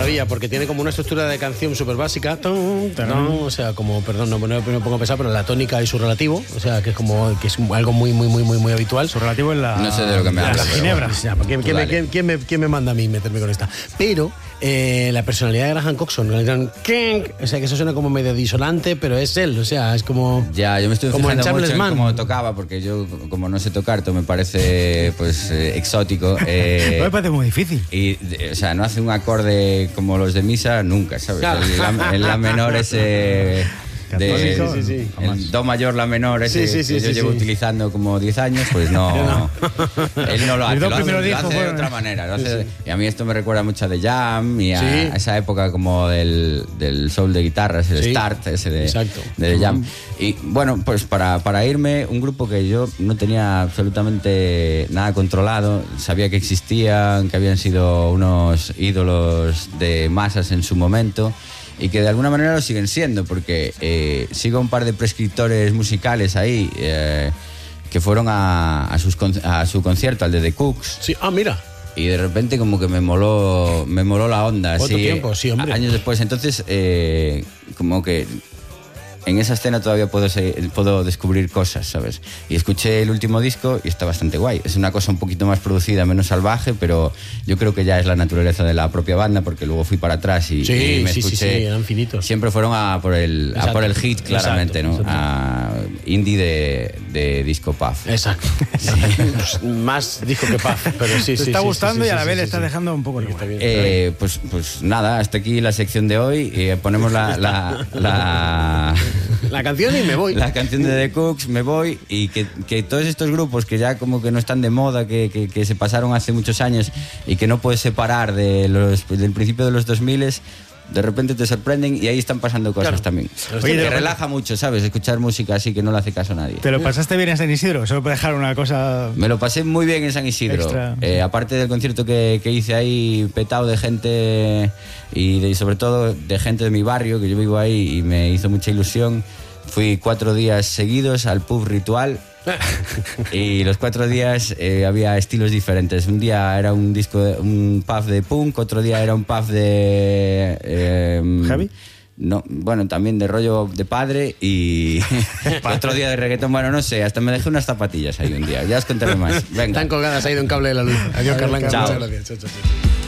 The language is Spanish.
maravilla, porque tiene como una estructura de canción súper básica. O sea, como, perdón, no me pongo a pensar, pero la tónica y su relativo. O sea, que es como que es algo muy habitual. Su relativo en la... No sé de lo que me hablas. La ginebra. O sea, ¿quién me manda a mí meterme con esta? Pero la personalidad de Graham Coxon, o sea, que eso suena como medio disonante, pero es él. O sea, es como... Ya, yo me estoy como fijando mucho en Mann. cómo tocaba, porque yo, como no sé tocar, todo me parece pues exótico. No me parece muy difícil. Y, o sea, no hace un acorde como los de misa nunca, ¿sabes? Claro. El la menor ese... Sí. El do mayor, la menor, ese que yo llevo utilizando como 10 años, pues no. Él no lo hace, lo hace de otra manera. Lo hace, y a mí esto me recuerda mucho a The Jam y a esa época como del soul de guitarras, el Start, ese de The Jam. Y bueno, pues para irme, un grupo que yo no tenía absolutamente nada controlado, sabía que existían, que habían sido unos ídolos de masas en su momento, y que de alguna manera lo siguen siendo, porque sigo un par de prescriptores musicales ahí que fueron a su concierto, al de The Cooks. Sí, mira. Y de repente como que me moló la onda. ¿Cuánto tiempo? Sí, hombre. Años después. Entonces, como que en esa escena todavía puedo descubrir cosas, ¿sabes? Y escuché el último disco y está bastante guay. Es una cosa un poquito más producida, menos salvaje, pero yo creo que ya es la naturaleza de la propia banda, porque luego fui para atrás y me escuché. Sí, eran finitos. Siempre fueron a por el hit, claramente, exacto, ¿no? A indie de disco puff. Exacto. Sí. Pues más disco que puff, pero sí. Te está gustando y a la vez le está dejando un poco el está bien. Pues nada, hasta aquí la sección de hoy. Ponemos la canción y me voy. La canción de The Cooks, me voy. Y que todos estos grupos que ya como que no están de moda, que se pasaron hace muchos años y que no puedes separar del principio de los 2000, de repente te sorprenden y ahí están pasando cosas también. Oye, te relaja mucho, ¿sabes? Escuchar música así que no le hace caso a nadie. ¿Te lo pasaste bien en San Isidro? Solo para dejar una cosa... Me lo pasé muy bien en San Isidro. Aparte del concierto que hice ahí, petado de gente y sobre todo de gente de mi barrio, que yo vivo ahí, y me hizo mucha ilusión. Fui 4 días seguidos al pub Ritual. Y los 4 días había estilos diferentes. Un día era un pub de punk, otro día era un pub de... ¿Heavy? No, bueno, también de rollo de padre, y otro día de reggaetón. Bueno, no sé, hasta me dejé unas zapatillas ahí un día. Ya os contaré más. Venga. Están colgadas ahí de un cable de la luz. Adiós, Carlán. Chao. Muchas gracias. Chao.